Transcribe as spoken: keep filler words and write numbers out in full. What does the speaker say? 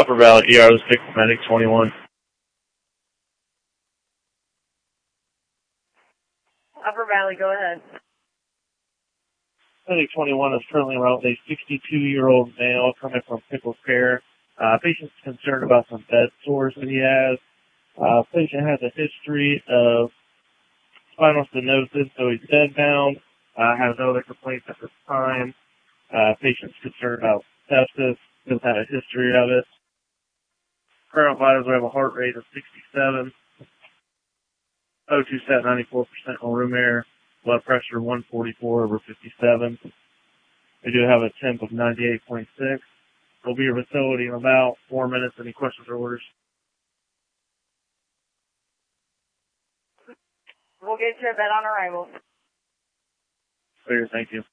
Upper Valley E R, this is Medic twenty-one. Upper Valley, go ahead. Medic twenty-one is currently around a sixty-two-year-old male coming from Pickle Care. Uh, patient's concerned about some bed sores that he has. Uh, patient has a history of spinal stenosis, so he's bedbound, uh, has no other complaints at this time. Uh, patient's concerned about sepsis, has had a history of it. Current vitals, we have a heart rate of sixty-seven, O two set ninety-four percent on room air, blood pressure one forty-four over fifty-seven. We do have a temp of ninety-eight point six. We'll be at your facility in about four minutes. Any questions or orders? We'll get you a bed on arrival. Clear, thank you.